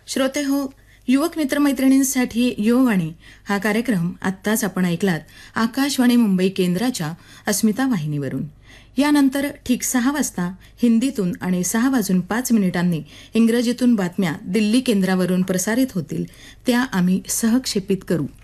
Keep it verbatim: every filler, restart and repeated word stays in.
श्रोते हो, युवक मित्रमैत्रिणींसाठी युववाणी हा कार्यक्रम आत्ताच आपण ऐकलात आकाशवाणी मुंबई केंद्राच्या अस्मिता वाहिनीवरून. यानंतर ठीक सहा वाजता हिंदीतून आणि सहा वाजून पाच मिनिटांनी इंग्रजीतून बातम्या दिल्ली केंद्रावरून प्रसारित होतील, त्या आम्ही सहक्षेपित करू.